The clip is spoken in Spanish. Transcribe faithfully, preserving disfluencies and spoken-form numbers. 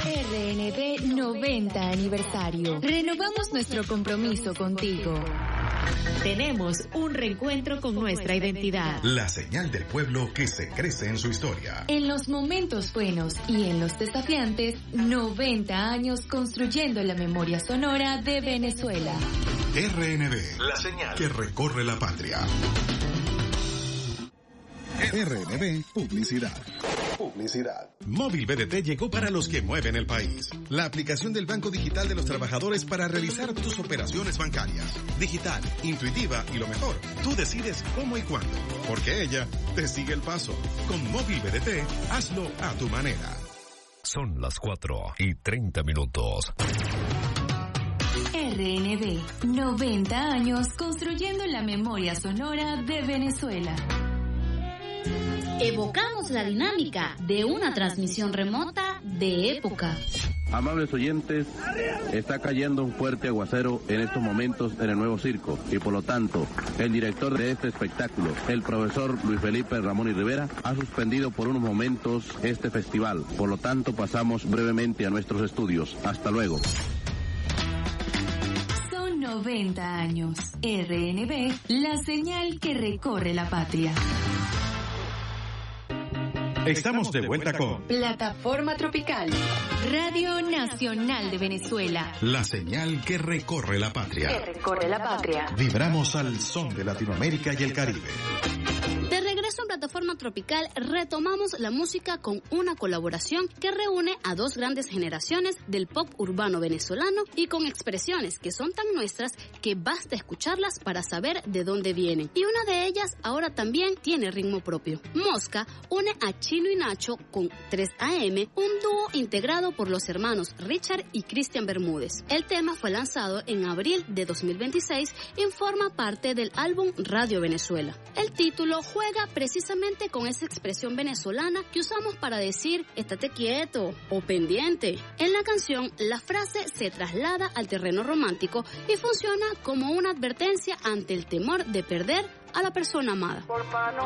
R N B noventa aniversario. Renovamos nuestro compromiso contigo. Tenemos un reencuentro con nuestra identidad. La señal del pueblo que se crece en su historia. En los momentos buenos y en los desafiantes, noventa años construyendo la memoria sonora de Venezuela. R N B, la señal que recorre la patria. R N B Publicidad. Publicidad. Móvil B D T llegó para los que mueven el país. La aplicación del Banco Digital de los Trabajadores para realizar tus operaciones bancarias. Digital, intuitiva y lo mejor, tú decides cómo y cuándo. Porque ella te sigue el paso. Con Móvil B D T, hazlo a tu manera. Son las cuatro y treinta minutos. R N B, noventa años construyendo la memoria sonora de Venezuela. Evocamos la dinámica de una transmisión remota de época. Amables oyentes, está cayendo un fuerte aguacero en estos momentos en el nuevo circo y por lo tanto el director de este espectáculo, el profesor Luis Felipe Ramón y Rivera, ha suspendido por unos momentos este festival. Por lo tanto pasamos brevemente a nuestros estudios. Hasta luego. Son noventa años. R N B, la señal que recorre la patria. Estamos de vuelta con Plataforma Tropical, Radio Nacional de Venezuela. La señal que recorre la patria. Que recorre la patria. Vibramos al son de Latinoamérica y el Caribe. De regreso en Plataforma Tropical, retomamos la música con una colaboración que reúne a dos grandes generaciones del pop urbano venezolano y con expresiones que son tan nuestras que basta escucharlas para saber de dónde vienen. Y una de ellas ahora también tiene ritmo propio. Mosca une a Chino y Nacho con tres A M, un dúo integrado por los hermanos Richard y Cristian Bermúdez. El tema fue lanzado en abril de dos mil veintiséis y forma parte del álbum Radio Venezuela. El título juega precisamente con esa expresión venezolana que usamos para decir estate quieto o pendiente. En la canción, la frase se traslada al terreno romántico y funciona como una advertencia ante el temor de perder a la persona amada.